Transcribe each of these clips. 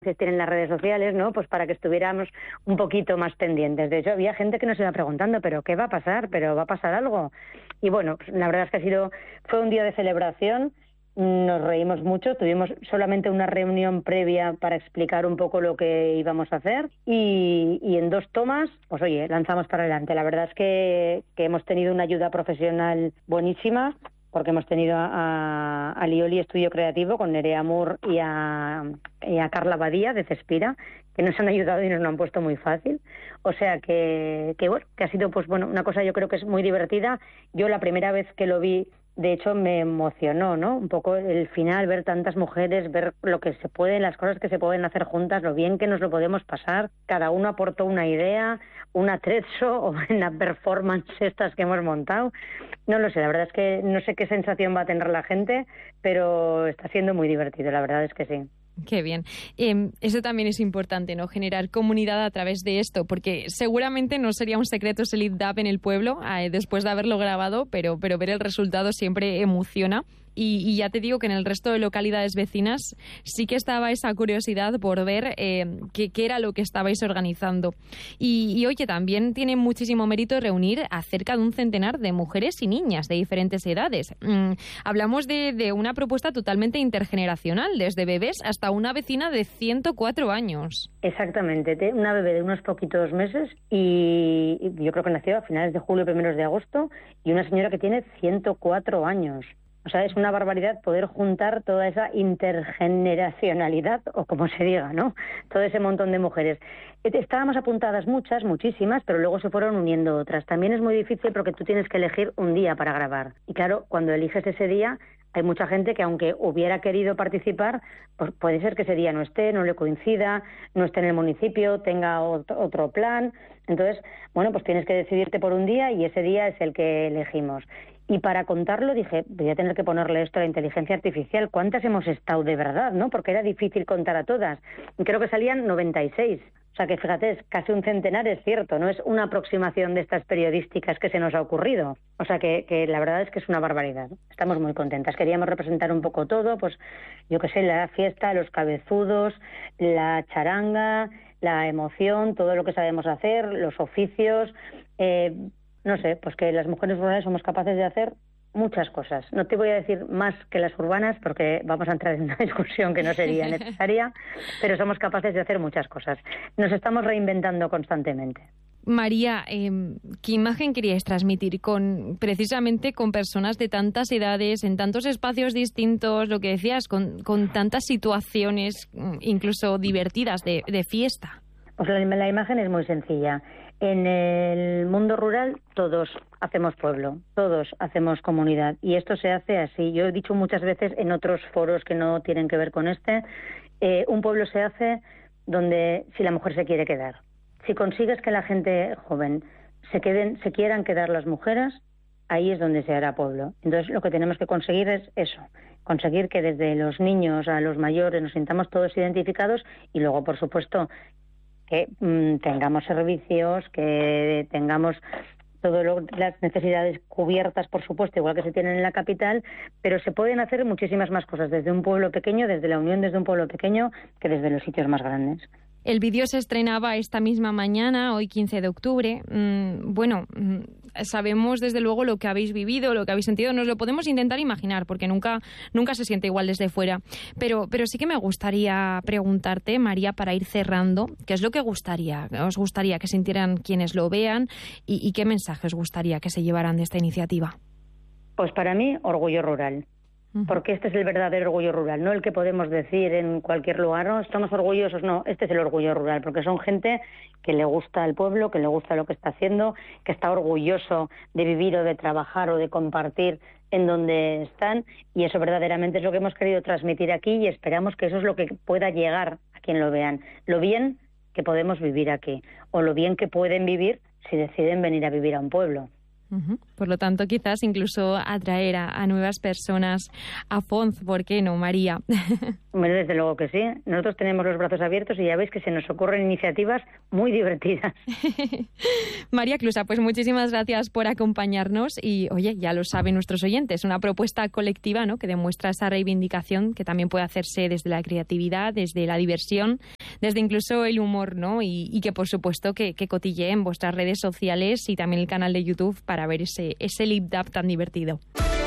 existir en las redes sociales, ¿no? Pues para que estuviéramos un poquito más pendientes. De hecho, había gente que nos iba preguntando, ¿pero qué va a pasar? ¿Pero va a pasar algo? Y bueno, la verdad es que fue un día de celebración. Nos reímos mucho, tuvimos solamente una reunión previa para explicar un poco lo que íbamos a hacer y en 2 tomas, pues oye, lanzamos para adelante. La verdad es que hemos tenido una ayuda profesional buenísima, porque hemos tenido a Lioli Estudio Creativo con Nerea Moore y a Carla Badía de Cespira, que nos han ayudado y nos lo han puesto muy fácil. O sea que bueno, que ha sido pues bueno, una cosa yo creo que es muy divertida. Yo la primera vez que lo vi, de hecho me emocionó, ¿no? Un poco el final, ver tantas mujeres, ver lo que se puede, las cosas que se pueden hacer juntas, lo bien que nos lo podemos pasar. Cada uno aportó una idea, un atrezo o una performance estas que hemos montado. No lo sé, la verdad es que no sé qué sensación va a tener la gente, pero está siendo muy divertido, la verdad es que sí. Qué bien. Eso también es importante, ¿no? Generar comunidad a través de esto, porque seguramente no sería un secreto ese Lip Dub en el pueblo después de haberlo grabado, pero ver el resultado siempre emociona. Y ya te digo que en el resto de localidades vecinas sí que estaba esa curiosidad por ver qué era lo que estabais organizando. Y oye, también tiene muchísimo mérito reunir a cerca de un centenar de mujeres y niñas de diferentes edades. Hablamos de una propuesta totalmente intergeneracional, desde bebés hasta una vecina de 104 años. Exactamente, una bebé de unos poquitos meses y yo creo que nació a finales de julio, primeros de agosto, y una señora que tiene 104 años. O sea, es una barbaridad poder juntar toda esa intergeneracionalidad, o como se diga, ¿no? Todo ese montón de mujeres. Estábamos apuntadas muchísimas, pero luego se fueron uniendo otras. También es muy difícil porque tú tienes que elegir un día para grabar. Y claro, cuando eliges ese día, hay mucha gente que aunque hubiera querido participar, pues puede ser que ese día no esté, no le coincida, no esté en el municipio, tenga otro plan. Entonces, bueno, pues tienes que decidirte por un día y ese día es el que elegimos. Y para contarlo dije, voy a tener que ponerle esto a la inteligencia artificial. ¿Cuántas hemos estado de verdad, no? Porque era difícil contar a todas. Y creo que salían 96. O sea que fíjate, es casi un centenar, es cierto. No es una aproximación de estas periodísticas que se nos ha ocurrido. O sea que la verdad es que es una barbaridad. Estamos muy contentas. Queríamos representar un poco todo, pues yo qué sé, la fiesta, los cabezudos, la charanga, la emoción, todo lo que sabemos hacer, los oficios... no sé, pues que las mujeres rurales somos capaces de hacer muchas cosas. No te voy a decir más que las urbanas porque vamos a entrar en una discusión que no sería necesaria, pero somos capaces de hacer muchas cosas. Nos estamos reinventando constantemente. María, ¿qué imagen queríais transmitir precisamente con personas de tantas edades, en tantos espacios distintos, lo que decías, con tantas situaciones incluso divertidas de fiesta? Pues la imagen es muy sencilla. En el mundo rural todos hacemos pueblo, todos hacemos comunidad y esto se hace así. Yo he dicho muchas veces en otros foros que no tienen que ver con un pueblo se hace donde si la mujer se quiere quedar. Si consigues que la gente joven se quieran quedar las mujeres, ahí es donde se hará pueblo. Entonces lo que tenemos que conseguir es eso, conseguir que desde los niños a los mayores nos sintamos todos identificados y luego, por supuesto, que tengamos servicios, que tengamos todas las necesidades cubiertas, por supuesto, igual que se tienen en la capital, pero se pueden hacer muchísimas más cosas desde un pueblo pequeño, desde la unión desde un pueblo pequeño, que desde los sitios más grandes. El vídeo se estrenaba esta misma mañana, hoy 15 de octubre. Sabemos desde luego lo que habéis vivido, lo que habéis sentido. Nos lo podemos intentar imaginar porque nunca se siente igual desde fuera. Pero sí que me gustaría preguntarte, María, para ir cerrando, ¿qué es lo que os gustaría que sintieran quienes lo vean y qué mensaje os gustaría que se llevaran de esta iniciativa? Pues para mí, orgullo rural. Porque este es el verdadero orgullo rural, no el que podemos decir en cualquier lugar, no, estamos orgullosos, no, este es el orgullo rural, porque son gente que le gusta el pueblo, que le gusta lo que está haciendo, que está orgulloso de vivir o de trabajar o de compartir en donde están, y eso verdaderamente es lo que hemos querido transmitir aquí y esperamos que eso es lo que pueda llegar a quien lo vean, lo bien que podemos vivir aquí, o lo bien que pueden vivir si deciden venir a vivir a un pueblo. Por lo tanto, quizás incluso atraer a nuevas personas a FONZ, ¿por qué no, María? Bueno, desde luego que sí. Nosotros tenemos los brazos abiertos y ya veis que se nos ocurren iniciativas muy divertidas. María Clusa, pues muchísimas gracias por acompañarnos y, oye, ya lo saben nuestros oyentes, una propuesta colectiva, ¿no?, que demuestra esa reivindicación que también puede hacerse desde la creatividad, desde la diversión, desde incluso el humor, ¿no? Y que, por supuesto, que cotilleen vuestras redes sociales y también el canal de YouTube para ver ese lip dub tan divertido.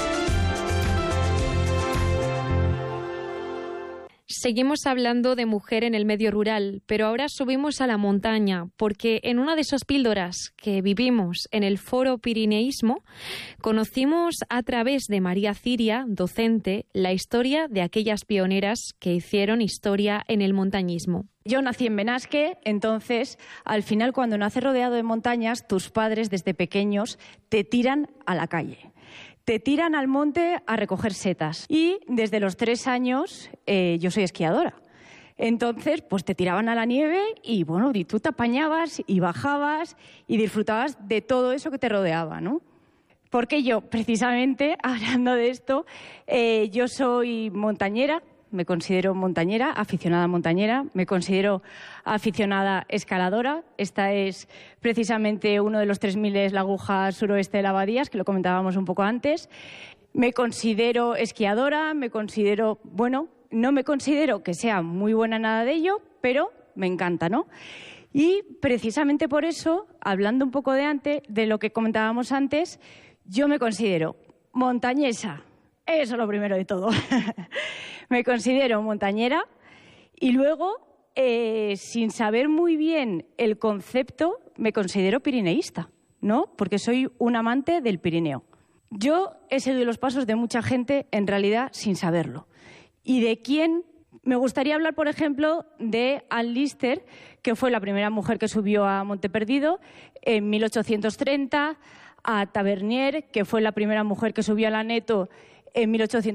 Seguimos hablando de mujer en el medio rural, pero ahora subimos a la montaña, porque en una de esas píldoras que vivimos en el Foro Pirineísmo, conocimos a través de María Ciria, docente, la historia de aquellas pioneras que hicieron historia en el montañismo. Yo nací en Benasque, entonces, al final, cuando naces rodeado de montañas, tus padres desde pequeños te tiran a la calle. Te tiran al monte a recoger setas. Y desde los 3 años yo soy esquiadora. Entonces, pues te tiraban a la nieve y, bueno, y tú te apañabas y bajabas y disfrutabas de todo eso que te rodeaba, ¿no? Porque yo, precisamente, hablando de esto, yo soy montañera. Me considero montañera, aficionada montañera, me considero aficionada escaladora. Esta es precisamente uno de los 3000 la aguja suroeste de Lavadías, que lo comentábamos un poco antes. Me considero esquiadora, no me considero que sea muy buena en nada de ello, pero me encanta, ¿no? Y precisamente por eso, hablando un poco de lo que comentábamos antes, yo me considero montañesa. Eso es lo primero de todo. Me considero montañera y luego, sin saber muy bien el concepto, me considero pirineísta, ¿no? Porque soy un amante del Pirineo. Yo he seguido los pasos de mucha gente, en realidad, sin saberlo. ¿Y de quién? Me gustaría hablar, por ejemplo, de Anne Lister, que fue la primera mujer que subió a Monte Perdido en 1830, a Tavernier, que fue la primera mujer que subió a la Neto en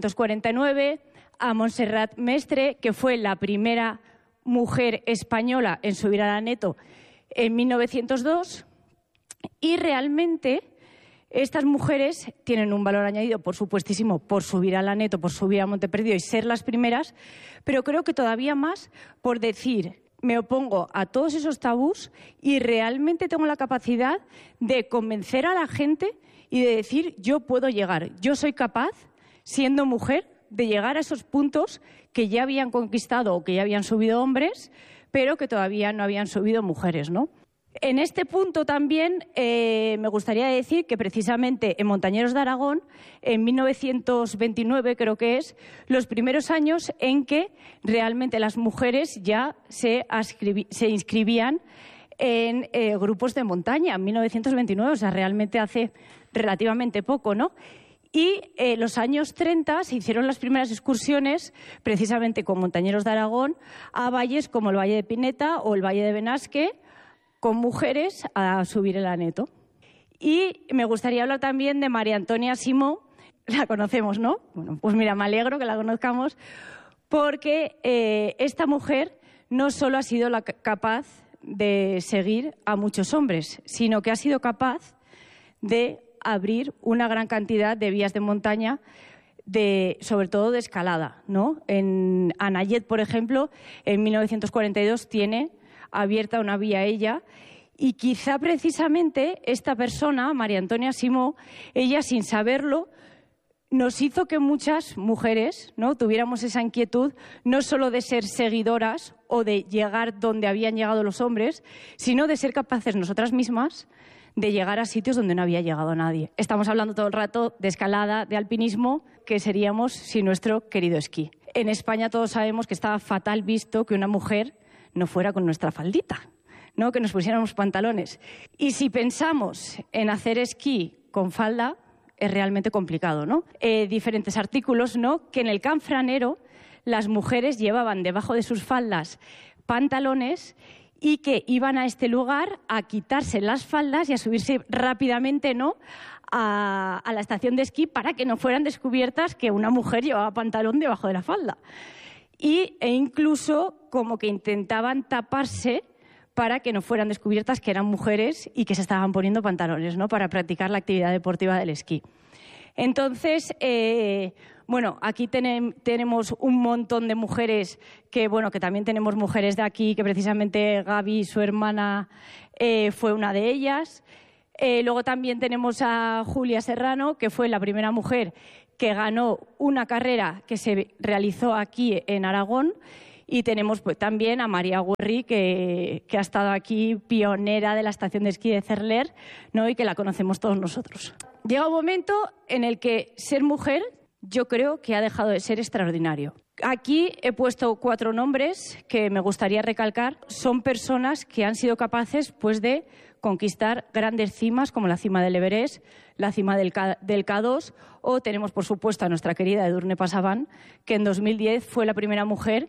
1849, a Montserrat Mestre, que fue la primera mujer española en subir a la Neto en 1902. Y realmente estas mujeres tienen un valor añadido, por supuestísimo, por subir a la Neto, por subir a Monte Perdido y ser las primeras, pero creo que todavía más por decir: me opongo a todos esos tabús y realmente tengo la capacidad de convencer a la gente y de decir: yo puedo llegar, yo soy capaz, siendo mujer, de llegar a esos puntos que ya habían conquistado o que ya habían subido hombres, pero que todavía no habían subido mujeres, ¿no? En este punto también me gustaría decir que precisamente en Montañeros de Aragón, en 1929 creo que es, los primeros años en que realmente las mujeres ya se inscribían en grupos de montaña, en 1929, o sea, realmente hace relativamente poco, ¿no? Y en los años 30 se hicieron las primeras excursiones, precisamente con Montañeros de Aragón, a valles como el Valle de Pineta o el Valle de Benasque, con mujeres a subir el Aneto. Y me gustaría hablar también de María Antonia Simó. La conocemos, ¿no? Bueno, pues mira, me alegro que la conozcamos, porque esta mujer no solo ha sido capaz de seguir a muchos hombres, sino que ha sido capaz de abrir una gran cantidad de vías de montaña, sobre todo de escalada, ¿no? En Anayet, por ejemplo, en 1942 tiene abierta una vía ella, y quizá precisamente esta persona, María Antonia Simó, ella sin saberlo, nos hizo que muchas mujeres, ¿no?, tuviéramos esa inquietud no solo de ser seguidoras o de llegar donde habían llegado los hombres, sino de ser capaces nosotras mismas de llegar a sitios donde no había llegado nadie. Estamos hablando todo el rato de escalada, de alpinismo, que seríamos sin nuestro querido esquí. En España todos sabemos que estaba fatal visto que una mujer no fuera con nuestra faldita, ¿no?, que nos pusiéramos pantalones. Y si pensamos en hacer esquí con falda, es realmente complicado, ¿no? Diferentes artículos, ¿no?, que en el Canfranero las mujeres llevaban debajo de sus faldas pantalones y que iban a este lugar a quitarse las faldas y a subirse rápidamente, ¿no?, a la estación de esquí para que no fueran descubiertas que una mujer llevaba pantalón debajo de la falda. E incluso como que intentaban taparse para que no fueran descubiertas que eran mujeres y que se estaban poniendo pantalones, ¿no?, para practicar la actividad deportiva del esquí. Entonces, aquí tenemos un montón de mujeres que también tenemos mujeres de aquí, que precisamente Gaby, su hermana, fue una de ellas. Luego también tenemos a Julia Serrano, que fue la primera mujer que ganó una carrera que se realizó aquí en Aragón. Y tenemos también a María Guerri, que ha estado aquí, pionera de la estación de esquí de Cerler, ¿no?, y que la conocemos todos nosotros. Llega un momento en el que ser mujer, yo creo que ha dejado de ser extraordinario. Aquí he puesto 4 nombres que me gustaría recalcar. Son personas que han sido capaces de conquistar grandes cimas, como la cima del Everest, la cima del K2, o tenemos, por supuesto, a nuestra querida Edurne Pasaban, que en 2010 fue la primera mujer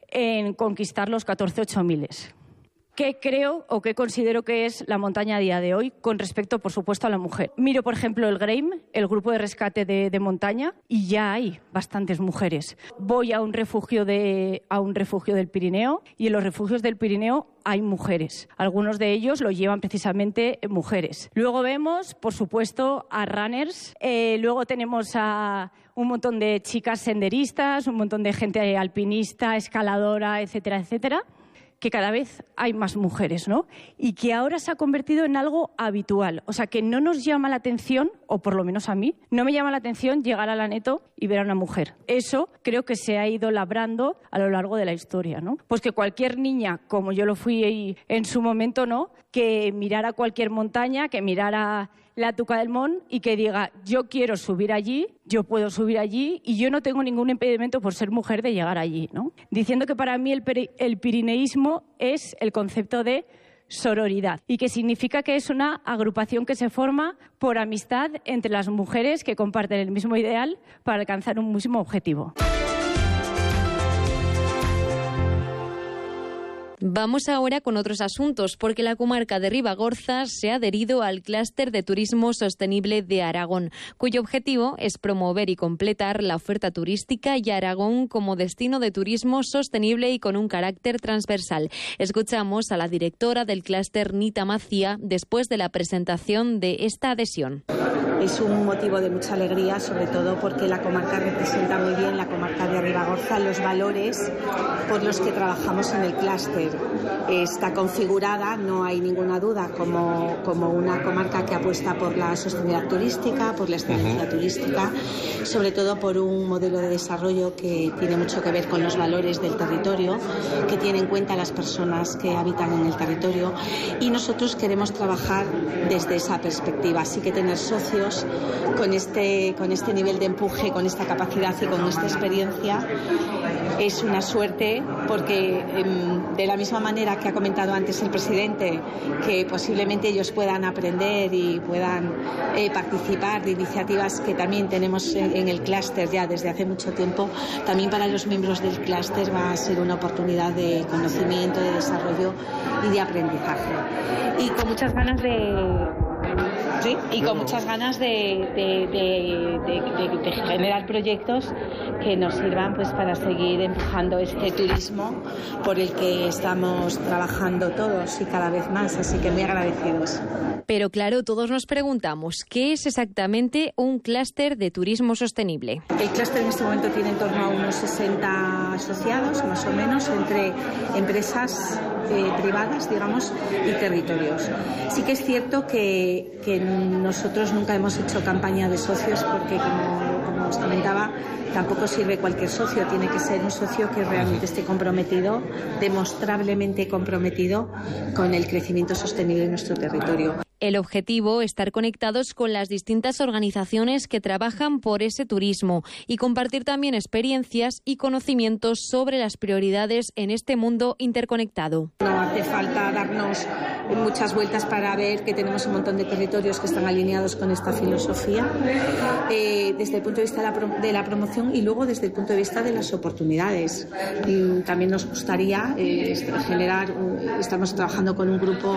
en conquistar los 14 8000. ¿Qué creo o qué considero que es la montaña a día de hoy con respecto, por supuesto, a la mujer? Miro, por ejemplo, el GREIM, el grupo de rescate de montaña, y ya hay bastantes mujeres. Voy a un refugio del Pirineo, y en los refugios del Pirineo hay mujeres. Algunos de ellos lo llevan precisamente mujeres. Luego vemos, por supuesto, a runners. Luego tenemos a un montón de chicas senderistas, un montón de gente alpinista, escaladora, etcétera, etcétera, que cada vez hay más mujeres, ¿no? Y que ahora se ha convertido en algo habitual. O sea, que no nos llama la atención, o por lo menos a mí, no me llama la atención llegar a la Aneto y ver a una mujer. Eso creo que se ha ido labrando a lo largo de la historia, ¿no? Pues que cualquier niña, como yo lo fui en su momento, ¿no?, que mirara cualquier montaña, que mirara la Tuca del Mont y que diga, yo quiero subir allí, yo puedo subir allí y yo no tengo ningún impedimento por ser mujer de llegar allí, ¿no? Diciendo que para mí el pirineísmo es el concepto de sororidad y que significa que es una agrupación que se forma por amistad entre las mujeres que comparten el mismo ideal para alcanzar un mismo objetivo. Vamos ahora con otros asuntos, porque la comarca de Ribagorza se ha adherido al Clúster de Turismo Sostenible de Aragón, cuyo objetivo es promover y completar la oferta turística y Aragón como destino de turismo sostenible y con un carácter transversal. Escuchamos a la directora del Clúster, Nita Macía, después de la presentación de esta adhesión. Es un motivo de mucha alegría, sobre todo porque la comarca representa muy bien, la comarca de Ribagorza, los valores por los que trabajamos en el clúster. Está configurada, no hay ninguna duda, como una comarca que apuesta por la sostenibilidad turística, por la excelencia turística, sobre todo por un modelo de desarrollo que tiene mucho que ver con los valores del territorio, que tiene en cuenta a las personas que habitan en el territorio, y nosotros queremos trabajar desde esa perspectiva. Así que tener socios con este nivel de empuje, con esta capacidad y con esta experiencia es una suerte, porque de la misma manera que ha comentado antes el presidente, que posiblemente ellos puedan aprender y puedan participar de iniciativas que también tenemos en el clúster ya desde hace mucho tiempo, también para los miembros del clúster va a ser una oportunidad de conocimiento, de desarrollo y de aprendizaje. Y con muchas ganas de generar proyectos que nos sirvan para seguir empujando este turismo por el que estamos trabajando todos y cada vez más, así que muy agradecidos. Pero claro, todos nos preguntamos, ¿qué es exactamente un clúster de turismo sostenible? El clúster en este momento tiene en torno a unos 60 asociados, más o menos, entre empresas privadas, digamos, y territorios. Sí que es cierto que nosotros nunca hemos hecho campaña de socios porque, como os comentaba, tampoco sirve cualquier socio, tiene que ser un socio que realmente esté comprometido, demostrablemente comprometido con el crecimiento sostenible de nuestro territorio. El objetivo, estar conectados con las distintas organizaciones que trabajan por ese turismo y compartir también experiencias y conocimientos sobre las prioridades en este mundo interconectado. No hace falta darnos muchas vueltas para ver que tenemos un montón de territorios que están alineados con esta filosofía, desde el punto de vista de la promoción y luego desde el punto de vista de las oportunidades. También nos gustaría estamos trabajando con un grupo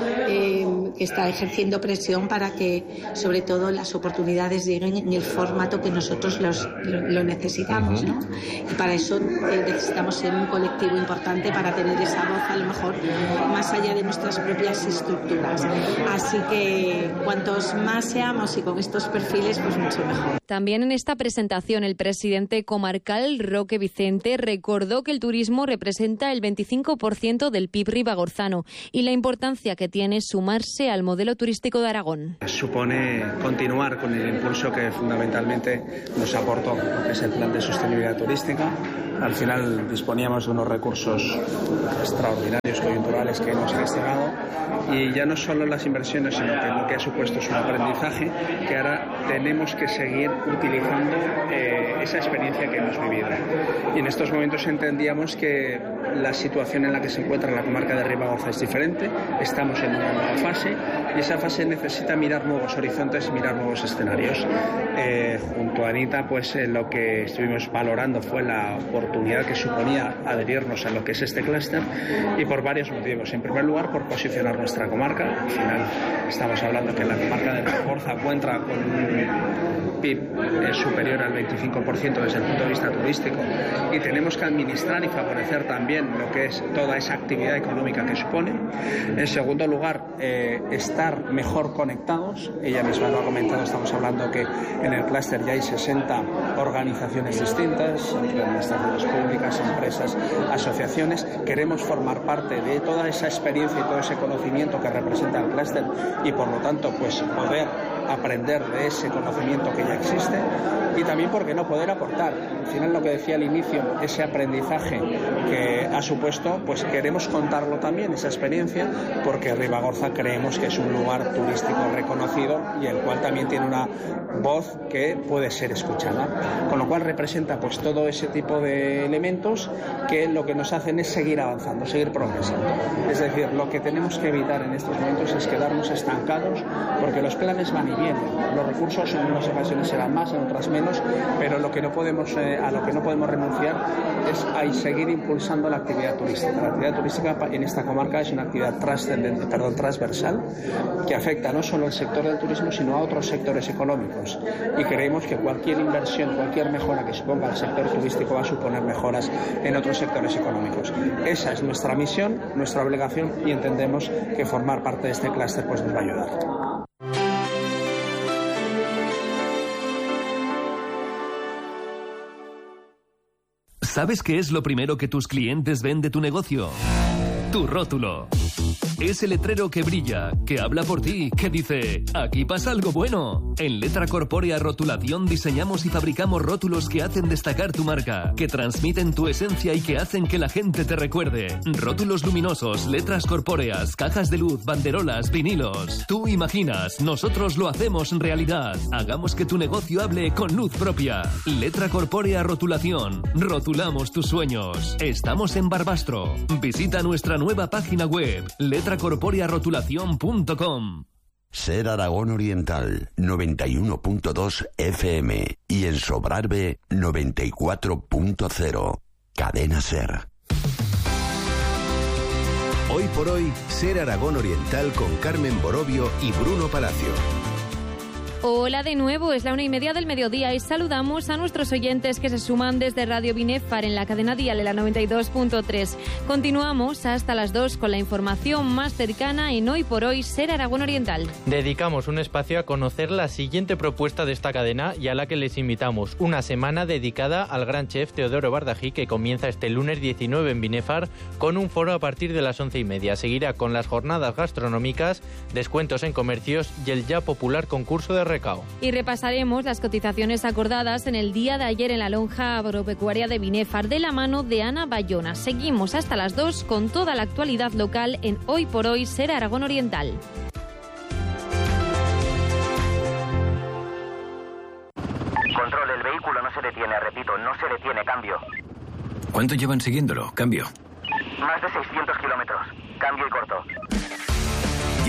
que está ejerciendo presión para que sobre todo las oportunidades lleguen en el formato que nosotros lo necesitamos, ¿no? Y para eso necesitamos ser un colectivo importante para tener esa voz a lo mejor más allá de nuestras propias estructuras. Así que cuantos más seamos y con estos perfiles, pues mucho mejor. También en esta presentación el presidente comarcal Roque Vicente recordó que el turismo representa el 25% del PIB ribagorzano y la importancia que tiene sumarse al modelo turístico de Aragón. Supone continuar con el impulso que fundamentalmente nos aportó lo que es el plan de sostenibilidad turística. Al final disponíamos de unos recursos extraordinarios, coyunturales que hemos gestionado y ya no solo las inversiones, sino que lo que ha supuesto es un aprendizaje que ahora tenemos que seguir utilizando esa experiencia que hemos vivido. Y en estos momentos entendíamos que la situación en la que se encuentra la comarca de Ribagorza es diferente, estamos en una nueva fase y esa fase necesita mirar nuevos horizontes y mirar nuevos escenarios. Junto a Anita, pues lo que estuvimos valorando fue la oportunidad que suponía adherirnos a lo que es este clúster y por varios motivos. En primer lugar, por posicionar nuestra comarca. Al final estamos hablando que la comarca de Ribagorza cuenta con un PIB superior al 25% desde el punto de vista turístico y tenemos que administrar y favorecer también lo que es toda esa actividad económica que supone. En segundo lugar, estar mejor conectados. Ella misma lo ha comentado, estamos hablando que en el clúster ya hay 60 organizaciones distintas, entre administraciones públicas, empresas, asociaciones. Queremos formar parte de toda esa experiencia y todo ese conocimiento que representa el clúster y por lo tanto pues poder aprender de ese conocimiento que ya existe y también, ¿por qué no?, poder aportar. Al final, lo que decía al inicio, ese aprendizaje que ha supuesto, pues queremos contarlo también, esa experiencia, porque Ribagorza creemos que es un lugar turístico reconocido y el cual también tiene una voz que puede ser escuchada, con lo cual representa pues todo ese tipo de elementos que lo que nos hacen es seguir avanzando, seguir progresando. Es decir, lo que tenemos que evitar en estos momentos es quedarnos estancados, porque los planes van y vienen, los recursos en unas ocasiones serán más, en otras menos, pero lo que no podemos, a lo que no podemos renunciar es a seguir impulsando la actividad turística. La actividad turística en esta comarca es una actividad transversal que afecta no solo al sector del turismo, sino a otros sectores económicos. Y creemos que cualquier inversión, cualquier mejora que suponga el sector turístico va a suponer mejoras en otros sectores económicos. Esa es nuestra misión, nuestra obligación, y entendemos que formar parte de este clúster pues nos va a ayudar. ¿Sabes qué es lo primero que tus clientes ven de tu negocio? Tu rótulo. Ese letrero que brilla, que habla por ti, que dice, aquí pasa algo bueno. En Letra Corpórea Rotulación diseñamos y fabricamos rótulos que hacen destacar tu marca, que transmiten tu esencia y que hacen que la gente te recuerde. Rótulos luminosos, letras corpóreas, cajas de luz, banderolas, vinilos. Tú imaginas, nosotros lo hacemos realidad. Hagamos que tu negocio hable con luz propia. Letra Corpórea Rotulación. Rotulamos tus sueños. Estamos en Barbastro. Visita nuestra nueva página web, letracorporearotulacion.com. Ser Aragón Oriental 91.2 FM y en Sobrarbe 94.0. Cadena Ser. Hoy por hoy, Ser Aragón Oriental con Carmen Borovio y Bruno Palacio. Hola de nuevo, es la 1:30 del mediodía y saludamos a nuestros oyentes que se suman desde Radio Binefar en la cadena dial en la 92.3. Continuamos hasta las 2 con la información más cercana en Hoy por Hoy Ser Aragón Oriental. Dedicamos un espacio a conocer la siguiente propuesta de esta cadena y a la que les invitamos. Una semana dedicada al gran chef Teodoro Bardají, que comienza este lunes 19 en Binefar con un foro a partir de las 11:30. Seguirá con las jornadas gastronómicas, descuentos en comercios y el ya popular concurso de recao. Y repasaremos las cotizaciones acordadas en el día de ayer en la lonja agropecuaria de Binefar de la mano de Ana Bayona. Seguimos hasta las 2 con toda la actualidad local en Hoy por Hoy Ser Aragón Oriental. Control, el vehículo no se detiene, repito, no se detiene, cambio. ¿Cuánto llevan siguiéndolo? Cambio. Más de 600 kilómetros, cambio y corto.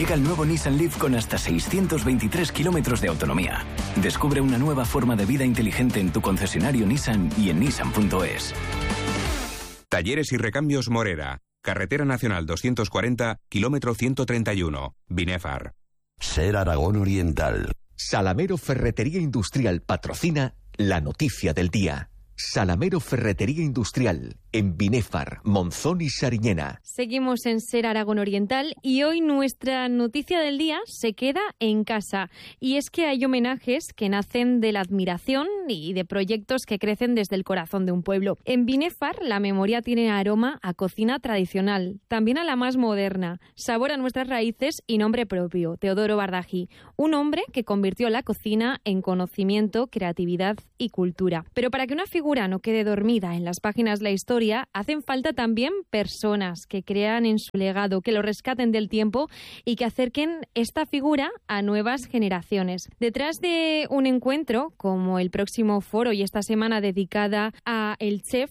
Llega el nuevo Nissan Leaf con hasta 623 kilómetros de autonomía. Descubre una nueva forma de vida inteligente en tu concesionario Nissan y en nissan.es. Talleres y Recambios Morera. Carretera Nacional 240, kilómetro 131. Binefar. Ser Aragón Oriental. Salamero Ferretería Industrial patrocina la noticia del día. Salamero Ferretería Industrial, en Binefar, Monzón y Sariñena. Seguimos en Ser Aragón Oriental y hoy nuestra noticia del día se queda en casa. Y es que hay homenajes que nacen de la admiración y de proyectos que crecen desde el corazón de un pueblo. En Binefar la memoria tiene aroma a cocina tradicional, también a la más moderna, sabor a nuestras raíces y nombre propio, Teodoro Bardají. Un hombre que convirtió la cocina en conocimiento, creatividad y cultura. Pero para que una figura no quede dormida en las páginas de la historia, hacen falta también personas que crean en su legado, que lo rescaten del tiempo y que acerquen esta figura a nuevas generaciones. Detrás de un encuentro como el próximo foro y esta semana dedicada a el chef,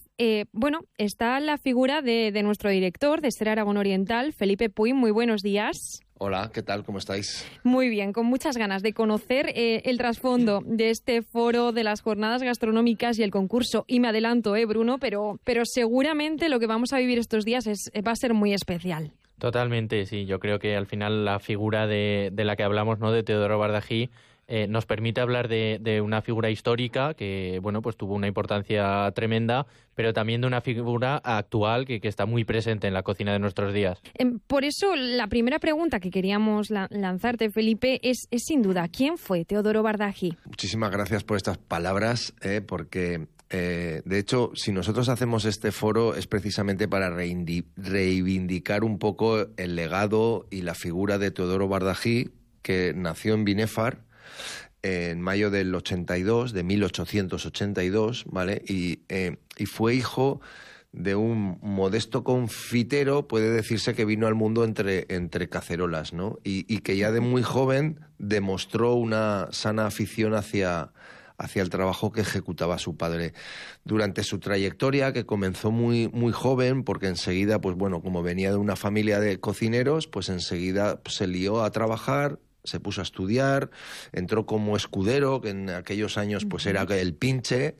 está la figura de nuestro director de Ser Aragón Oriental, Felipe Puy. Muy buenos días. Hola, ¿qué tal? ¿Cómo estáis? Muy bien, con muchas ganas de conocer el trasfondo de este foro, de las jornadas gastronómicas y el concurso. Y me adelanto, Bruno, pero seguramente lo que vamos a vivir estos días va a ser muy especial. Totalmente, sí. Yo creo que al final la figura de la que hablamos, ¿no?, de Teodoro Bardají, nos permite hablar de una figura histórica que, pues tuvo una importancia tremenda, pero también de una figura actual que está muy presente en la cocina de nuestros días. Por eso, la primera pregunta que queríamos lanzarte, Felipe, es sin duda, ¿quién fue Teodoro Bardají? Muchísimas gracias por estas palabras, porque de hecho, si nosotros hacemos este foro es precisamente para reivindicar un poco el legado y la figura de Teodoro Bardají, que nació en Binefar en mayo del 82, de 1882, ¿vale? Y fue hijo de un modesto confitero, puede decirse que vino al mundo entre cacerolas, ¿no? Y que ya de muy joven demostró una sana afición hacia el trabajo que ejecutaba su padre. Durante su trayectoria, que comenzó muy, muy joven, porque enseguida, como venía de una familia de cocineros, pues enseguida se lió a trabajar, se puso a estudiar, entró como escudero, que en aquellos años pues era el pinche,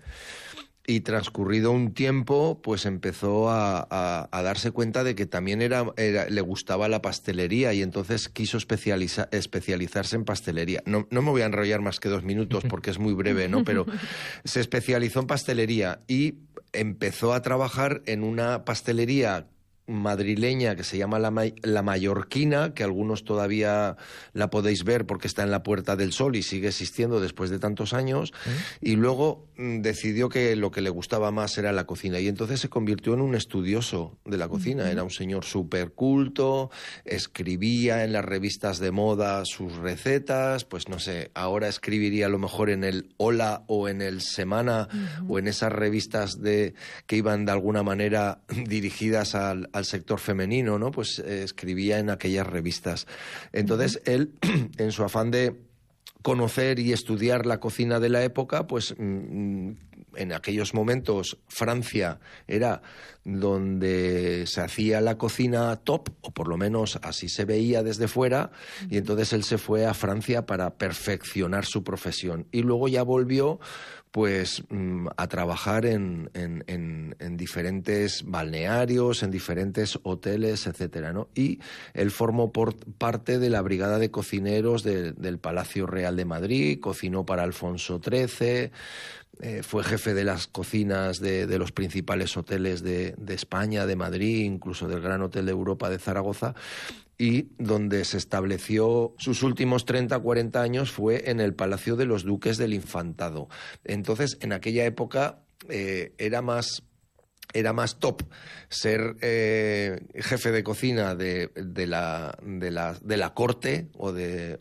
y transcurrido un tiempo pues empezó a darse cuenta de que también le gustaba la pastelería, y entonces quiso especializarse en pastelería. No me voy a enrollar más que 2 minutos porque es muy breve, ¿no? Pero se especializó en pastelería y empezó a trabajar en una pastelería madrileña que se llama La Mallorquina, que algunos todavía la podéis ver porque está en la Puerta del Sol y sigue existiendo después de tantos años, y luego decidió que lo que le gustaba más era la cocina, y entonces se convirtió en un estudioso de la cocina. Era un señor súper culto, escribía en las revistas de moda sus recetas, pues no sé, ahora escribiría a lo mejor en el Hola o en el Semana, o en esas revistas que iban de alguna manera dirigidas al sector femenino, ¿no? Pues escribía en aquellas revistas. Entonces él, en su afán de conocer y estudiar la cocina de la época, pues en aquellos momentos Francia era donde se hacía la cocina top, o por lo menos así se veía desde fuera, y entonces él se fue a Francia para perfeccionar su profesión, y luego ya volvió pues a trabajar en diferentes balnearios, en diferentes hoteles, etcétera, ¿no? Y él formó parte de la brigada de cocineros del Palacio Real de Madrid, cocinó para Alfonso XIII, fue jefe de las cocinas de los principales hoteles de España, de Madrid, incluso del Gran Hotel de Europa de Zaragoza, y donde se estableció sus últimos 30-40 años fue en el Palacio de los Duques del Infantado. Entonces, en aquella época era más top ser jefe de cocina de la corte o de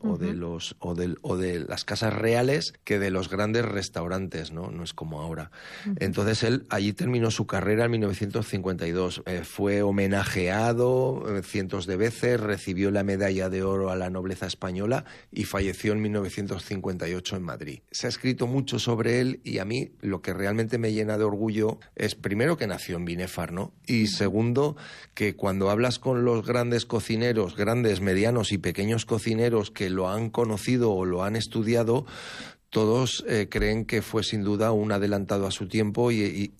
las casas reales que de los grandes restaurantes, ¿no? No es como ahora. Entonces él allí terminó su carrera en 1952. Fue homenajeado cientos de veces, recibió la medalla de oro a la nobleza española y falleció en 1958 en Madrid. Se ha escrito mucho sobre él, y a mí lo que realmente me llena de orgullo es, primero, que nació nació en Binefar, ¿no? Y segundo, que cuando hablas con los grandes cocineros, grandes, medianos y pequeños cocineros que lo han conocido o lo han estudiado, todos creen que fue sin duda un adelantado a su tiempo y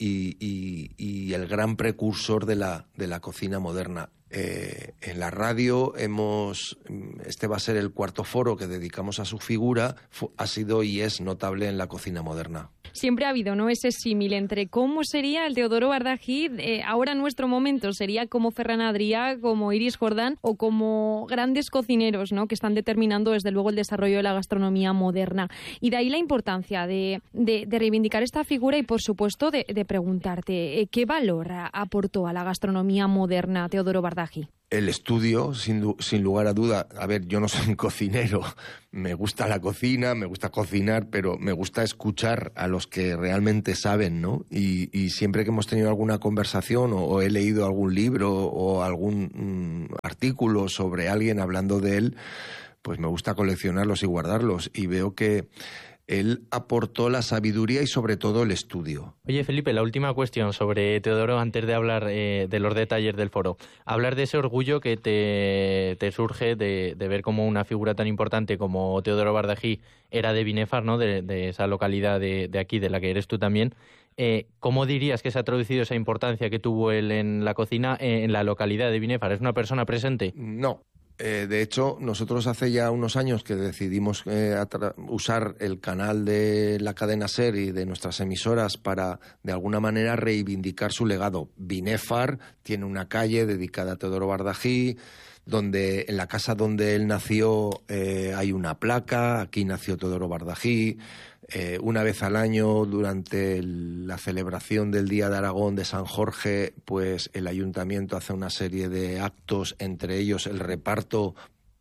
el gran precursor de la cocina moderna. En la radio este va a ser el 4º foro que dedicamos a su figura, ha sido y es notable en la cocina moderna. Siempre ha habido, ¿no?, ese símil entre cómo sería el Teodoro Bardají ahora en nuestro momento. Sería como Ferran Adrià, como Iris Jordán o como grandes cocineros, ¿no?, que están determinando desde luego el desarrollo de la gastronomía moderna. Y de ahí la importancia de reivindicar esta figura y, por supuesto, de preguntarte ¿qué valor aportó a la gastronomía moderna Teodoro Bardají? El estudio, sin lugar a duda. A ver, yo no soy un cocinero, me gusta la cocina, me gusta cocinar, pero me gusta escuchar a los que realmente saben, ¿no? Y siempre que hemos tenido alguna conversación o he leído algún libro o algún artículo sobre alguien hablando de él, pues me gusta coleccionarlos y guardarlos. Y veo que él aportó la sabiduría y sobre todo el estudio. Oye, Felipe, la última cuestión sobre Teodoro antes de hablar de los detalles del foro. Hablar de ese orgullo que te surge de ver cómo una figura tan importante como Teodoro Bardají era de Binefar, ¿no?, de esa localidad de aquí, de la que eres tú también. ¿Cómo dirías que se ha traducido esa importancia que tuvo él en la cocina en la localidad de Binefar? ¿Es una persona presente? No. De hecho, nosotros hace ya unos años que decidimos usar el canal de la cadena SER y de nuestras emisoras para, de alguna manera, reivindicar su legado. Binefar tiene una calle dedicada a Teodoro Bardají, donde en la casa donde él nació hay una placa, aquí nació Teodoro Bardají. Una vez al año, durante la celebración del Día de Aragón de San Jorge, pues el ayuntamiento hace una serie de actos, entre ellos el reparto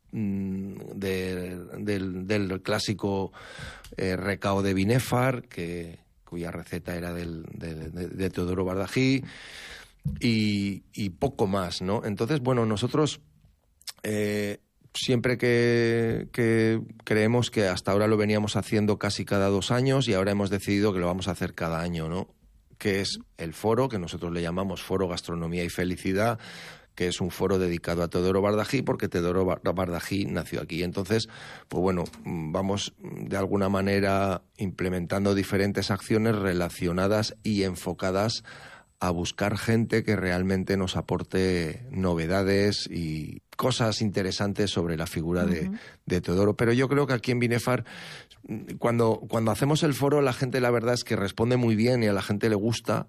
del clásico recao de Binefar, cuya receta era de Teodoro Bardají, y poco más, ¿no? Entonces, bueno, nosotros siempre que creemos que hasta ahora lo veníamos haciendo casi cada 2 años y ahora hemos decidido que lo vamos a hacer cada año, ¿no? Que es el foro, que nosotros le llamamos Foro Gastronomía y Felicidad, que es un foro dedicado a Teodoro Bardají porque Teodoro Bardají nació aquí. Entonces, pues bueno, vamos de alguna manera implementando diferentes acciones relacionadas y enfocadas a buscar gente que realmente nos aporte novedades y cosas interesantes sobre la figura de Teodoro. Pero yo creo que aquí en Binefar, cuando hacemos el foro, la gente, la verdad es que responde muy bien y a la gente le gusta,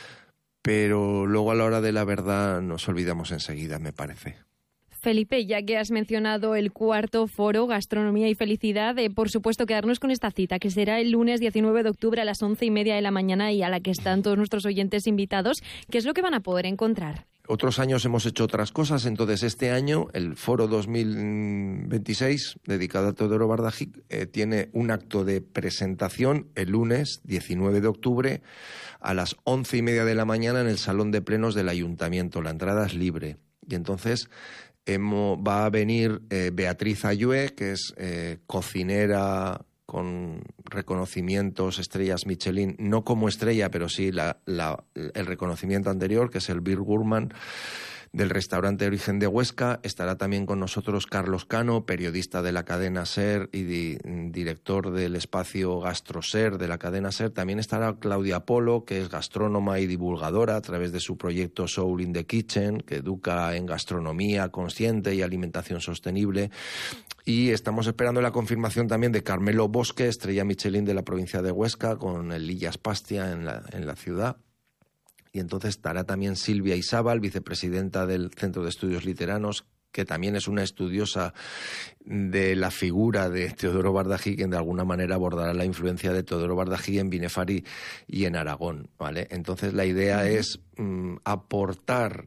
pero luego a la hora de la verdad nos olvidamos enseguida, me parece. Felipe, ya que has mencionado el 4º foro Gastronomía y Felicidad, por supuesto quedarnos con esta cita, que será el lunes 19 de octubre a las 11:30 de la mañana y a la que están todos nuestros oyentes invitados. ¿Qué es lo que van a poder encontrar? Otros años hemos hecho otras cosas, entonces este año el foro 2026, dedicado a Teodoro Bardají, tiene un acto de presentación el lunes 19 de octubre a las 11:30 de la mañana en el Salón de Plenos del Ayuntamiento. La entrada es libre. Y entonces va a venir Beatriz Ayue, que es cocinera con reconocimientos, estrellas Michelin, no como estrella, pero sí el reconocimiento anterior, que es el Beer Gourmand del restaurante Origen de Huesca. Estará también con nosotros Carlos Cano, periodista de la cadena SER y director del espacio GastroSER de la cadena SER. También estará Claudia Polo, que es gastrónoma y divulgadora a través de su proyecto Soul in the Kitchen, que educa en gastronomía consciente y alimentación sostenible. Y estamos esperando la confirmación también de Carmelo Bosque, estrella Michelin de la provincia de Huesca, con el Illas Pastia en la ciudad. Y entonces estará también Silvia Izábal, vicepresidenta del Centro de Estudios Literanos, que también es una estudiosa de la figura de Teodoro Bardají, que de alguna manera abordará la influencia de Teodoro Bardají en Binefar y en Aragón, ¿vale? Entonces la idea es aportar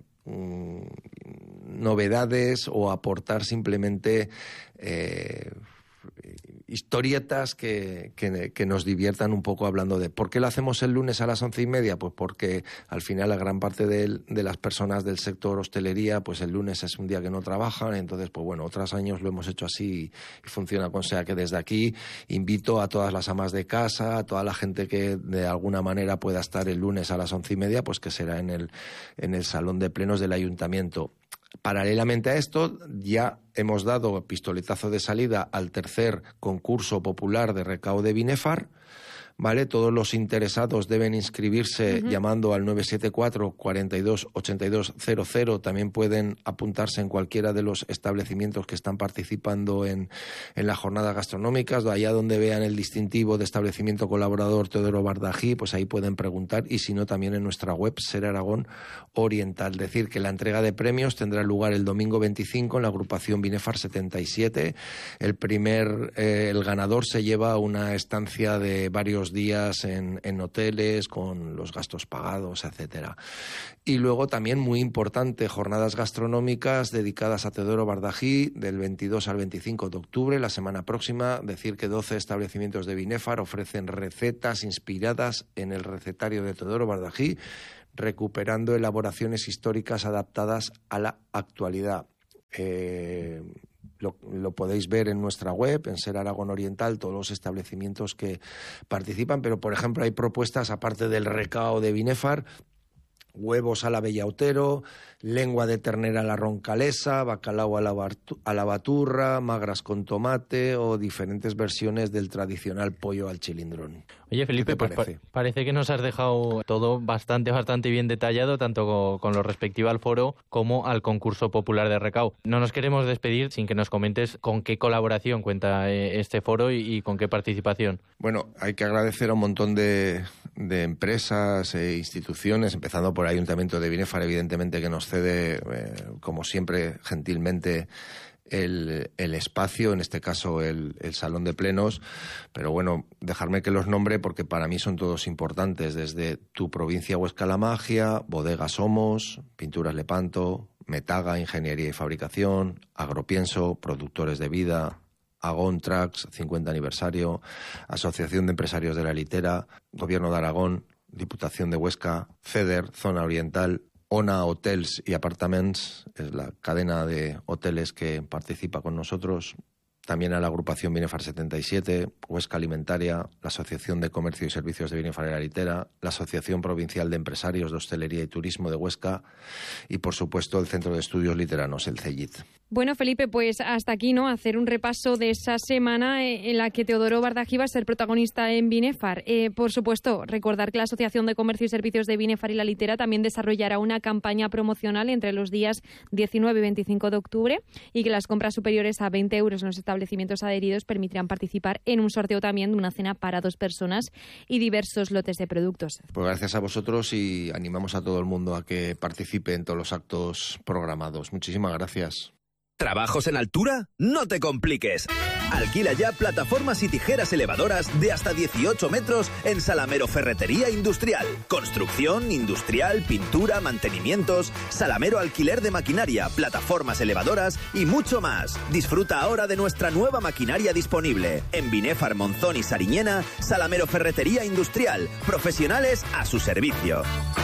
novedades o aportar simplemente historietas que nos diviertan un poco hablando de ¿por qué lo hacemos el lunes a las 11:30? Pues porque al final la gran parte de las personas del sector hostelería, pues el lunes es un día que no trabajan, entonces pues bueno, otros años lo hemos hecho así y funciona. O sea que desde aquí invito a todas las amas de casa, a toda la gente que de alguna manera pueda estar el lunes a las 11:30, pues que será en el salón de plenos del ayuntamiento. Paralelamente a esto, ya hemos dado pistoletazo de salida al tercer concurso popular de recao de Binefar, ¿vale? Todos los interesados deben inscribirse llamando al 974 42 82 00. También pueden apuntarse en cualquiera de los establecimientos que están participando en las jornadas gastronómicas, allá donde vean el distintivo de establecimiento colaborador Teodoro Bardají, pues ahí pueden preguntar, y si no, también en nuestra web Ser Aragón Oriental. Decir que la entrega de premios tendrá lugar el domingo 25 en la agrupación Binefar 77. El ganador se lleva una estancia de varios días en hoteles con los gastos pagados, etcétera. Y luego también, muy importante, jornadas gastronómicas dedicadas a Teodoro Bardají del 22 al 25 de octubre, la semana próxima. Decir que 12 establecimientos de Binefar ofrecen recetas inspiradas en el recetario de Teodoro Bardají, recuperando elaboraciones históricas adaptadas a la actualidad. Lo podéis ver en nuestra web, en Ser Aragón Oriental, todos los establecimientos que participan, pero por ejemplo hay propuestas, aparte del recao de Binefar, huevos a la Bellautero, lengua de ternera a la roncalesa, bacalao a la baturra, magras con tomate o diferentes versiones del tradicional pollo al chilindrón. Oye, Felipe, pues parece que nos has dejado todo bastante bien detallado, tanto con lo respectivo al foro como al concurso popular de recao. No nos queremos despedir sin que nos comentes con qué colaboración cuenta este foro y con qué participación. Bueno, hay que agradecer a un montón de empresas e instituciones, empezando por el Ayuntamiento de Binefar, evidentemente, que nos cede, como siempre, gentilmente el espacio, en este caso el salón de plenos, pero bueno, dejarme que los nombre porque para mí son todos importantes, desde Tu Provincia Huesca La Magia, Bodega Somos, Pinturas Lepanto, Metaga, Ingeniería y Fabricación, Agropienso, Productores de Vida, Agón Tracks, 50 aniversario, Asociación de Empresarios de la Litera, Gobierno de Aragón, Diputación de Huesca, FEDER, Zona Oriental, ONA Hotels y Apartaments, es la cadena de hoteles que participa con nosotros. También a la agrupación Binefar 77, Huesca Alimentaria, la Asociación de Comercio y Servicios de Binefar y la Litera, la Asociación Provincial de Empresarios de Hostelería y Turismo de Huesca y, por supuesto, el Centro de Estudios Literanos, el CELLIT. Bueno, Felipe, pues hasta aquí, ¿no? Hacer un repaso de esa semana en la que Teodoro Bardají va a ser protagonista en Binefar. Por supuesto, recordar que la Asociación de Comercio y Servicios de Binefar y la Litera también desarrollará una campaña promocional entre los días 19 y 25 de octubre y que las compras superiores a 20 euros en los establecimientos adheridos permitirán participar en un sorteo también de una cena para 2 personas y diversos lotes de productos. Pues gracias a vosotros y animamos a todo el mundo a que participe en todos los actos programados. Muchísimas gracias. ¿Trabajos en altura? No te compliques. Alquila ya plataformas y tijeras elevadoras de hasta 18 metros en Salamero Ferretería Industrial. Construcción, industrial, pintura, mantenimientos, Salamero alquiler de maquinaria, plataformas elevadoras y mucho más. Disfruta ahora de nuestra nueva maquinaria disponible. En Binefar, Monzón y Sariñena, Salamero Ferretería Industrial. Profesionales a su servicio.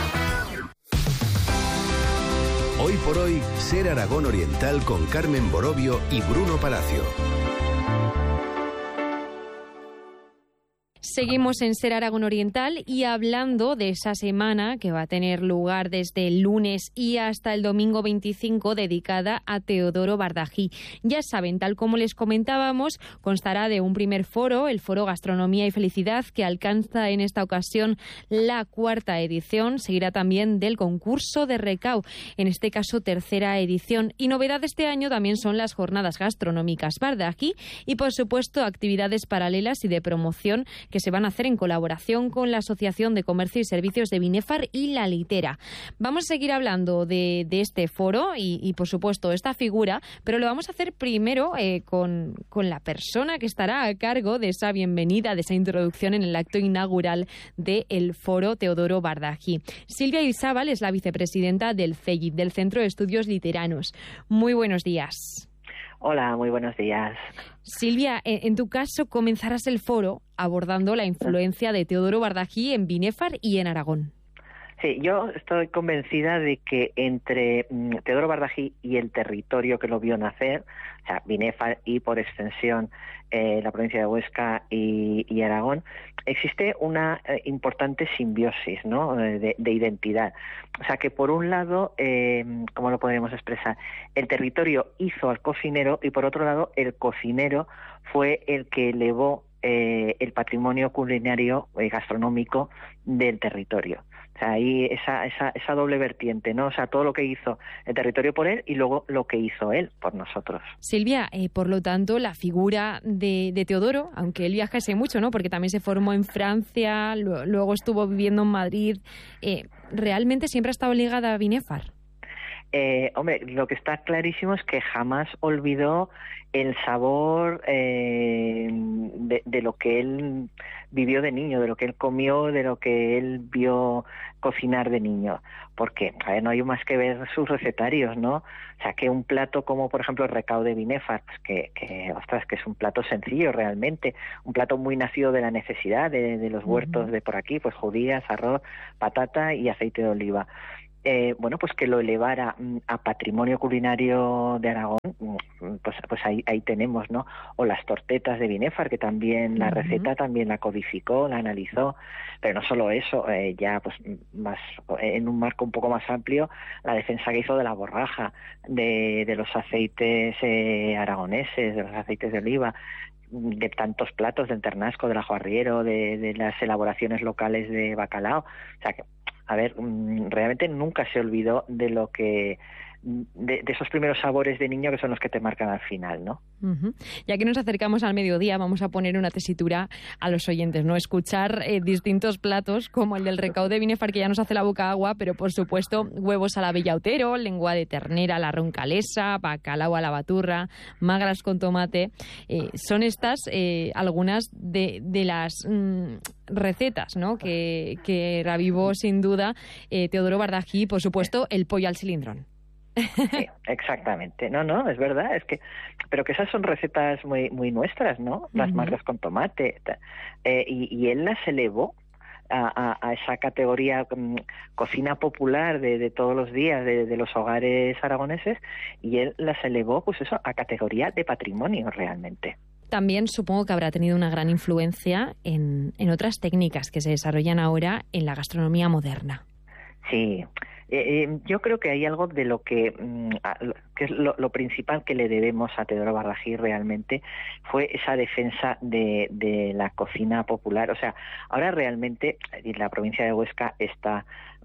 Hoy por hoy, Ser Aragón Oriental con Carmen Borobio y Bruno Palacio. Seguimos en Ser Aragón Oriental y hablando de esa semana que va a tener lugar desde el lunes y hasta el domingo 25 dedicada a Teodoro Bardají. Ya saben, tal como les comentábamos, constará de un primer foro, el Foro Gastronomía y Felicidad, que alcanza en esta ocasión la 4ª edición. Seguirá también del concurso de recao, en este caso 3ª edición. Y novedad de este año también son las jornadas gastronómicas Bardají y, por supuesto, actividades paralelas y de promoción que se van a hacer en colaboración con la Asociación de Comercio y Servicios de Binefar y la Litera. Vamos a seguir hablando de este foro y, por supuesto, esta figura, pero lo vamos a hacer primero con la persona que estará a cargo de esa bienvenida, de esa introducción en el acto inaugural del foro Teodoro Bardají. Silvia Izábal es la vicepresidenta del CELLIT, del Centro de Estudios Literanos. Muy buenos días. Hola, muy buenos días. Silvia, en tu caso comenzarás el foro abordando la influencia de Teodoro Bardají en Binéfar y en Aragón. Sí, yo estoy convencida de que entre Teodoro Bardají y el territorio que lo vio nacer, o sea, Binéfar y por extensión la provincia de Huesca y Aragón, existe una importante simbiosis, ¿no?, de identidad. O sea, que por un lado, ¿cómo lo podemos expresar? El territorio hizo al cocinero y por otro lado el cocinero fue el que elevó el patrimonio culinario y gastronómico del territorio. O sea, ahí esa doble vertiente, ¿no? O sea, todo lo que hizo el territorio por él y luego lo que hizo él por nosotros. Silvia, por lo tanto, la figura de Teodoro, aunque él viajase mucho, ¿no?, porque también se formó en Francia, luego estuvo viviendo en Madrid, ¿realmente siempre ha estado ligada a Binéfar? Hombre, lo que está clarísimo es que jamás olvidó el sabor de lo que él vivió de niño, de lo que él comió, de lo que él vio cocinar de niño. Porque, no hay más que ver sus recetarios, ¿no? O sea, que un plato como, por ejemplo, el recao de Binéfar, pues que es un plato sencillo realmente, un plato muy nacido de la necesidad de los huertos de por aquí, pues judías, arroz, patata y aceite de oliva. Bueno, pues que lo elevara a patrimonio culinario de Aragón, pues ahí tenemos, ¿no? O las tortetas de Binéfar, que también la receta también la codificó, la analizó, pero no solo eso, ya pues más en un marco un poco más amplio, la defensa que hizo de la borraja, de los aceites aragoneses, de los aceites de oliva, de tantos platos, del ternasco, del ajo arriero, de las elaboraciones locales de bacalao. O sea que, a ver, realmente nunca se olvidó de lo que de esos primeros sabores de niño que son los que te marcan al final, ¿no? Ya que nos acercamos al mediodía, vamos a poner una tesitura a los oyentes, ¿no? Escuchar distintos platos como el del recao de Binéfar, que ya nos hace la boca agua, pero por supuesto huevos a la bellautero, lengua de ternera a la roncalesa, bacalao a la baturra, magras con tomate. Son estas algunas de las recetas, ¿no?, que revivó sin duda Teodoro Bardají, por supuesto el pollo al cilindrón. Sí, exactamente. No, es verdad, pero que esas son recetas muy nuestras, ¿no? Las magras con tomate. Y él las elevó a esa categoría cocina popular de todos los días de los hogares aragoneses, y él las elevó, pues eso, a categoría de patrimonio realmente. También supongo que habrá tenido una gran influencia en otras técnicas que se desarrollan ahora en la gastronomía moderna. Sí. Yo creo que hay algo de lo que es lo principal que le debemos a Teodoro Bardají realmente fue esa defensa de la cocina popular. O sea, ahora realmente la provincia de Huesca está,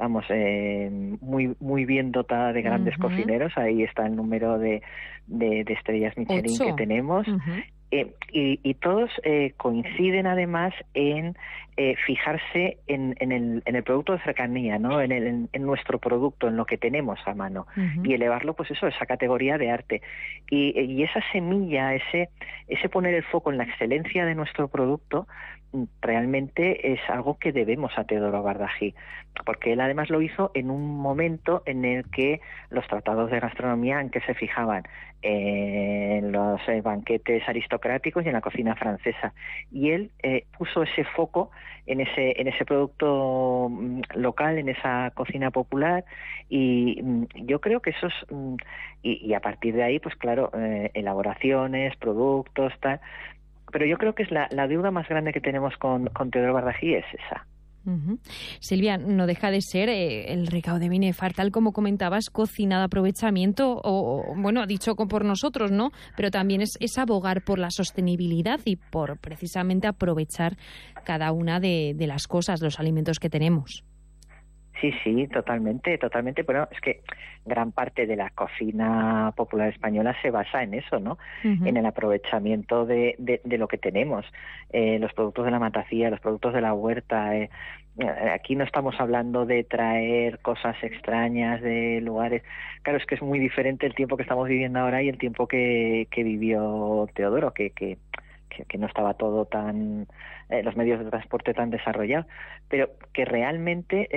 muy bien dotada de grandes cocineros. Ahí está el número de estrellas Michelin 8 que tenemos. Y todos coinciden además en fijarse en el producto de cercanía, ¿no? En nuestro producto, en lo que tenemos a mano, y elevarlo, pues eso, esa categoría de arte. Y esa semilla, ese poner el foco en la excelencia de nuestro producto, realmente es algo que debemos a Teodoro Bardají, porque él además lo hizo en un momento en el que los tratados de gastronomía en que se fijaban en los banquetes aristocráticos y en la cocina francesa, y él puso ese foco en ese producto local, en esa cocina popular, y yo creo que eso es y a partir de ahí, pues claro, elaboraciones, productos, tal. Pero yo creo que es la deuda más grande que tenemos con Teodoro Bardají es esa. Silvia, no deja de ser el recao de Binéfar, tal como comentabas, cocina de aprovechamiento, o bueno, dicho por nosotros, ¿no? Pero también es abogar por la sostenibilidad y por precisamente aprovechar cada una de las cosas, los alimentos que tenemos. Sí, totalmente. Pero es que gran parte de la cocina popular española se basa en eso, ¿no? En el aprovechamiento de lo que tenemos. Los productos de la matacía, los productos de la huerta. Aquí no estamos hablando de traer cosas extrañas de lugares. Claro, es que es muy diferente el tiempo que estamos viviendo ahora y el tiempo que vivió Teodoro, que que no estaba todo tan, los medios de transporte tan desarrollados, pero que realmente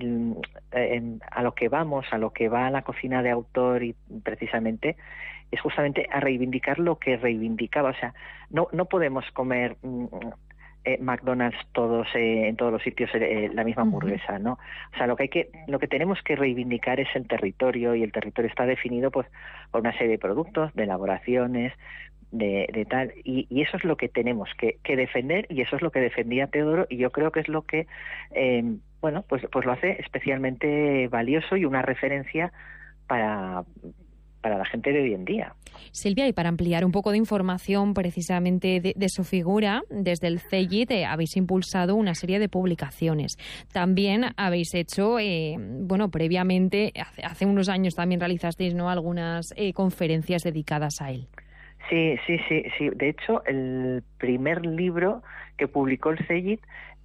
a lo que va a la cocina de autor, y precisamente es justamente a reivindicar lo que reivindicaba. O sea, no podemos comer McDonald's en todos los sitios la misma hamburguesa, ¿no? O sea, lo que tenemos que reivindicar es el territorio, y el territorio está definido pues por una serie de productos, de elaboraciones, de tal, y eso es lo que tenemos que defender, y eso es lo que defendía Teodoro, y yo creo que es lo que pues lo hace especialmente valioso y una referencia para la gente de hoy en día. Silvia, y para ampliar un poco de información precisamente de su figura, desde el CEGIT habéis impulsado una serie de publicaciones. También habéis hecho, previamente, hace unos años también realizasteis, ¿no?, algunas conferencias dedicadas a él. Sí. De hecho, el primer libro que publicó el CEGIT,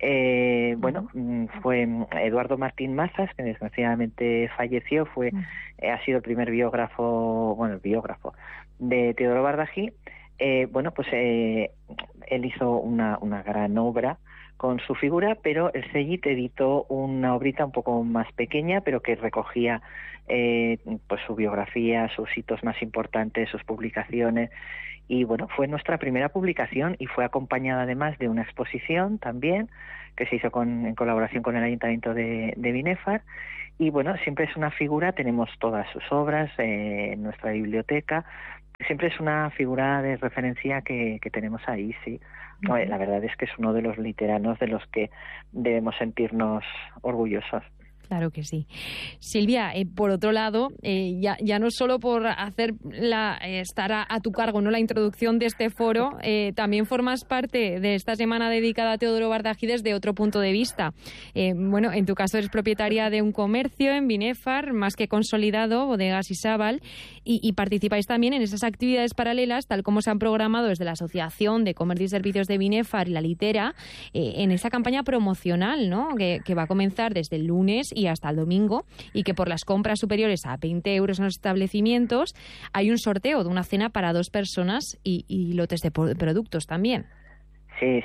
fue Eduardo Martín Mazas, que desgraciadamente falleció. Ha sido el primer biógrafo de Teodoro Bardají. Él hizo una gran obra con su figura, pero el CEGIT editó una obrita un poco más pequeña, pero que recogía su biografía, sus hitos más importantes, sus publicaciones. Y fue nuestra primera publicación, y fue acompañada además de una exposición también que se hizo en colaboración con el Ayuntamiento de Binefar. Y siempre es una figura, tenemos todas sus obras en nuestra biblioteca, siempre es una figura de referencia que tenemos ahí, sí. La verdad es que es uno de los literanos de los que debemos sentirnos orgullosos. Claro que sí. Silvia, por otro lado, ya no solo por estar a tu cargo, ¿no?, la introducción de este foro, también formas parte de esta semana dedicada a Teodoro Bardají desde otro punto de vista. En tu caso eres propietaria de un comercio en Binefar, más que consolidado, Bodegas Isábal, y participáis también en esas actividades paralelas, tal como se han programado desde la Asociación de Comercio y Servicios de Binefar y la Litera, en esa campaña promocional, ¿no?, que va a comenzar desde el lunes y hasta el domingo, y que por las compras superiores a 20 euros en los establecimientos hay un sorteo de una cena para 2 personas y lotes de productos también. Sí.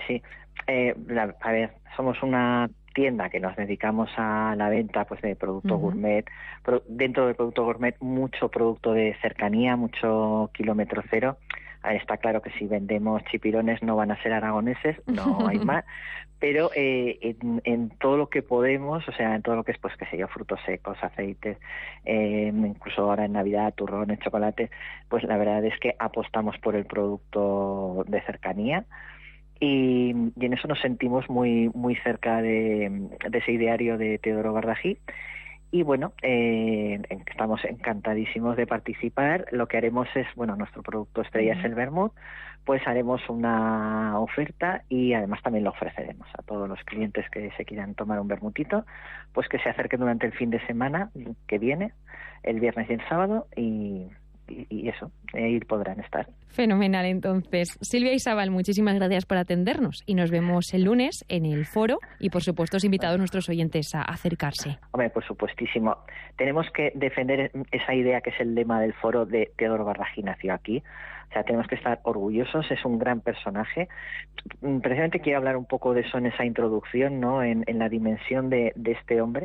Somos una tienda que nos dedicamos a la venta de producto gourmet. Dentro del producto gourmet, mucho producto de cercanía, mucho kilómetro cero. Está claro que si vendemos chipirones no van a ser aragoneses, no hay más, pero en todo lo que podemos, o sea, en todo lo que es, frutos secos, aceites, incluso ahora en Navidad, turrones, chocolate, pues la verdad es que apostamos por el producto de cercanía, y en eso nos sentimos muy muy cerca de ese ideario de Teodoro Bardají. Y estamos encantadísimos de participar. Lo que haremos es, nuestro producto estrella es el vermut, pues haremos una oferta, y además también lo ofreceremos a todos los clientes que se quieran tomar un vermutito, pues que se acerquen durante el fin de semana que viene, el viernes y el sábado, y eso, ahí podrán estar. Fenomenal, entonces. Silvia Isábal, muchísimas gracias por atendernos, y nos vemos el lunes en el foro, y por supuesto os invitado a nuestros oyentes a acercarse. Hombre, por supuestísimo. Tenemos que defender esa idea que es el lema del foro de Teodoro Bardají nació aquí. O sea, tenemos que estar orgullosos, es un gran personaje. Precisamente quiero hablar un poco de eso en esa introducción, ¿no?, en la dimensión de este hombre.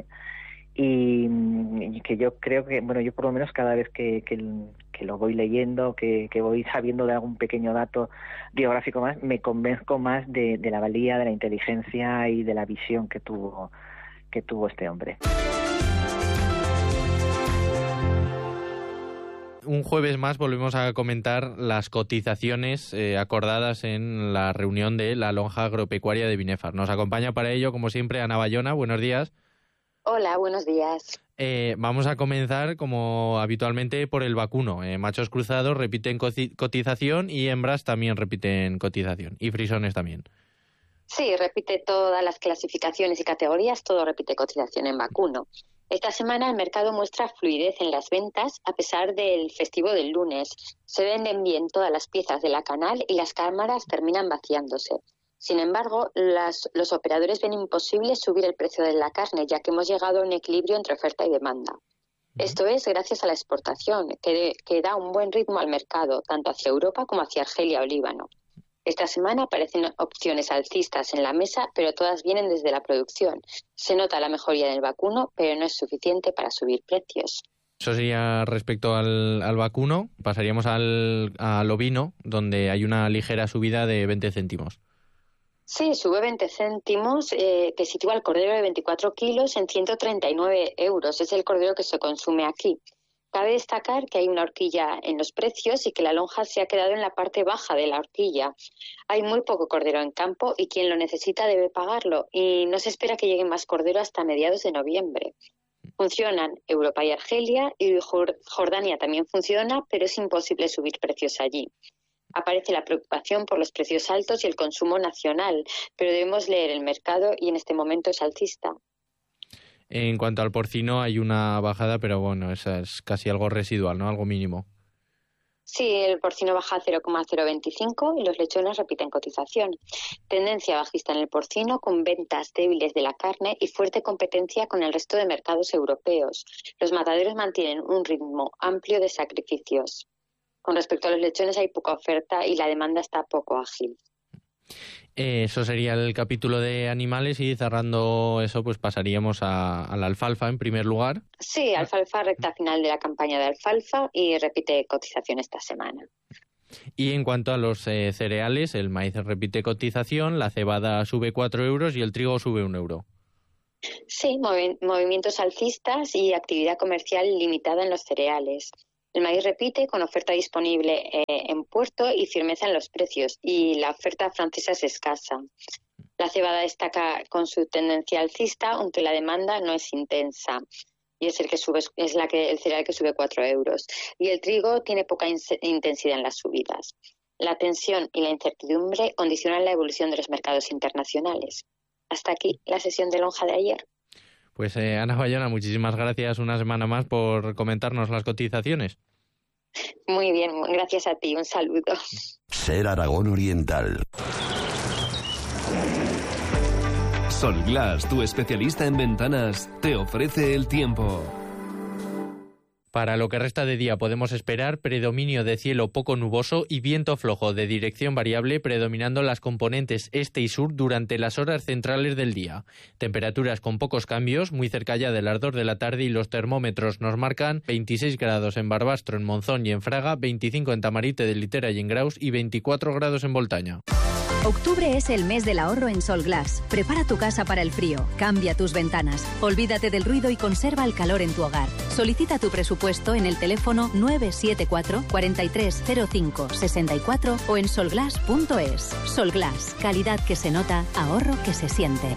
Y que yo creo que, yo por lo menos cada vez que lo voy leyendo, que voy sabiendo de algún pequeño dato biográfico más, me convenzco más de la valía, de la inteligencia y de la visión que tuvo este hombre. Un jueves más volvemos a comentar las cotizaciones acordadas en la reunión de la lonja agropecuaria de Binefar. Nos acompaña para ello, como siempre, Ana Bayona. Buenos días. Hola, buenos días. Vamos a comenzar, como habitualmente, por el vacuno. Machos cruzados repiten cotización, y hembras también repiten cotización, y frisones también. Sí, repite todas las clasificaciones y categorías, todo repite cotización en vacuno. Esta semana el mercado muestra fluidez en las ventas a pesar del festivo del lunes. Se venden bien todas las piezas de la canal y las cámaras terminan vaciándose. Sin embargo, los operadores ven imposible subir el precio de la carne, ya que hemos llegado a un equilibrio entre oferta y demanda. Esto es gracias a la exportación, que da un buen ritmo al mercado, tanto hacia Europa como hacia Argelia o Líbano. Esta semana aparecen opciones alcistas en la mesa, pero todas vienen desde la producción. Se nota la mejoría en el vacuno, pero no es suficiente para subir precios. Eso sería respecto al vacuno. Pasaríamos al ovino, donde hay una ligera subida de 20 céntimos. Sí, sube 20 céntimos, que sitúa el cordero de 24 kilos en 139 euros. Es el cordero que se consume aquí. Cabe destacar que hay una horquilla en los precios y que la lonja se ha quedado en la parte baja de la horquilla. Hay muy poco cordero en campo y quien lo necesita debe pagarlo, y no se espera que llegue más cordero hasta mediados de noviembre. Funcionan Europa y Argelia, y Jordania también funciona, pero es imposible subir precios allí. Aparece la preocupación por los precios altos y el consumo nacional, pero debemos leer el mercado y en este momento es alcista. En cuanto al porcino hay una bajada, pero bueno, esa es casi algo residual, ¿no? Algo mínimo. Sí, el porcino baja a 0,025 y los lechones repiten cotización. Tendencia bajista en el porcino, con ventas débiles de la carne y fuerte competencia con el resto de mercados europeos. Los mataderos mantienen un ritmo amplio de sacrificios. Con respecto a los lechones hay poca oferta y la demanda está poco ágil. Eso sería el capítulo de animales, y cerrando eso pues pasaríamos a la alfalfa en primer lugar. Sí, alfalfa, recta final de la campaña de alfalfa y repite cotización esta semana. Y en cuanto a los cereales, el maíz repite cotización, la cebada sube 4 euros y el trigo sube 1 euro. Sí, movimientos alcistas y actividad comercial limitada en los cereales. El maíz repite con oferta disponible en puerto y firmeza en los precios, y la oferta francesa es escasa. La cebada destaca con su tendencia alcista, aunque la demanda no es intensa, y es el cereal que sube 4 euros. Y el trigo tiene poca intensidad en las subidas. La tensión y la incertidumbre condicionan la evolución de los mercados internacionales. Hasta aquí la sesión de lonja de ayer. Pues Ana Bayona, muchísimas gracias una semana más por comentarnos las cotizaciones. Muy bien, gracias a ti, un saludo. Ser Aragón Oriental. Solglass, tu especialista en ventanas, te ofrece el tiempo. Para lo que resta de día podemos esperar predominio de cielo poco nuboso y viento flojo de dirección variable, predominando las componentes este y sur durante las horas centrales del día. Temperaturas con pocos cambios, muy cerca ya del ardor de la tarde, y los termómetros nos marcan 26 grados en Barbastro, en Monzón y en Fraga, 25 en Tamarite de Litera y en Graus y 24 grados en Voltaña. Octubre es el mes del ahorro en Solglass. Prepara tu casa para el frío, cambia tus ventanas, olvídate del ruido y conserva el calor en tu hogar. Solicita tu presupuesto en el teléfono 974 4305 64 o en solglass.es. Solglass, calidad que se nota, ahorro que se siente.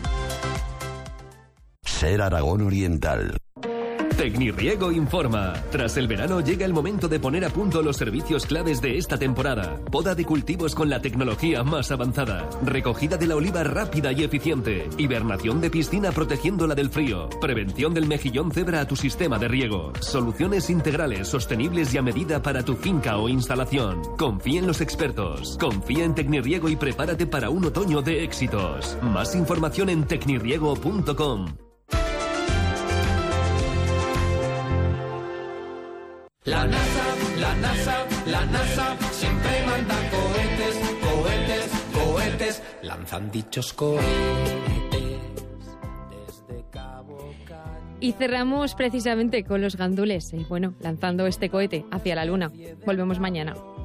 Ser Aragón Oriental. Tecnirriego informa. Tras el verano llega el momento de poner a punto los servicios claves de esta temporada. Poda de cultivos con la tecnología más avanzada. Recogida de la oliva rápida y eficiente. Hibernación de piscina protegiéndola del frío. Prevención del mejillón cebra a tu sistema de riego. Soluciones integrales, sostenibles y a medida para tu finca o instalación. Confía en los expertos. Confía en Tecnirriego y prepárate para un otoño de éxitos. Más información en tecnirriego.com. La NASA siempre manda cohetes, lanzan dichos cohetes desde Cabo Cañaveral. Y cerramos precisamente con los gandules, lanzando este cohete hacia la Luna. Volvemos mañana.